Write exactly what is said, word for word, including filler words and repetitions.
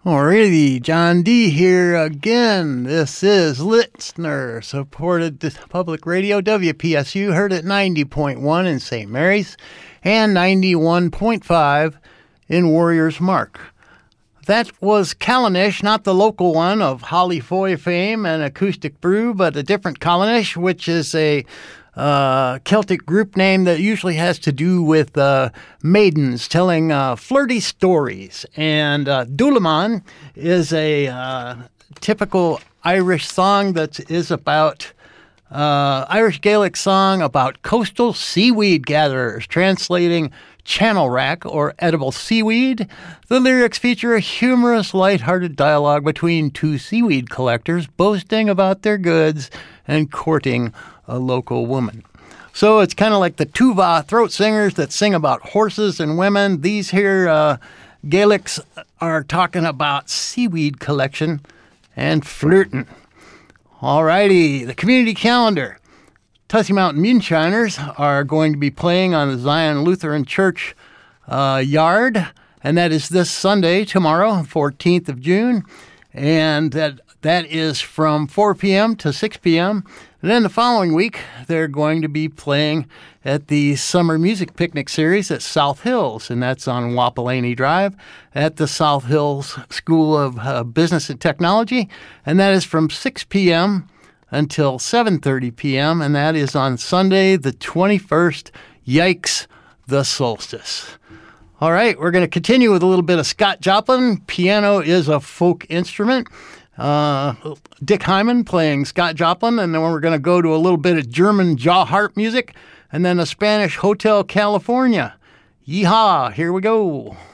Alrighty, John D. here again. This is Listener supported public radio, W P S U, heard at ninety point one in Saint Mary's and ninety-one point five in Warriors Mark. That was Callanish, not the local one of Holly Foy fame and Acoustic Brew, but a different Callanish, which is a uh, Celtic group name that usually has to do with uh, maidens telling uh, flirty stories. And uh, Dulaman is a uh, typical Irish song that is about uh, Irish Gaelic song about coastal seaweed gatherers, translating channel rack or edible seaweed. The lyrics feature a humorous, lighthearted dialogue between two seaweed collectors boasting about their goods and courting a local woman. So it's kind of like the tuba throat singers that sing about horses and women. These here uh, Gaelics are talking about seaweed collection and flirting. All righty, the community calendar. Tussey Mountain Moonshiners are going to be playing on the Zion Lutheran Church uh, yard, and that is this Sunday, tomorrow, fourteenth of June, and that that is from four p.m. to six p.m. And then the following week, they're going to be playing at the Summer Music Picnic Series at South Hills, and that's on Wapelani Drive at the South Hills School of uh, Business and Technology, and that is from six p.m. until seven thirty p.m., and that is on Sunday, the twenty-first. Yikes, the solstice. All right, we're going to continue with a little bit of Scott Joplin. Piano is a folk instrument. Uh, Dick Hyman playing Scott Joplin, and then we're going to go to a little bit of German jaw harp music, and then a Spanish Hotel California. Yeehaw, here we go.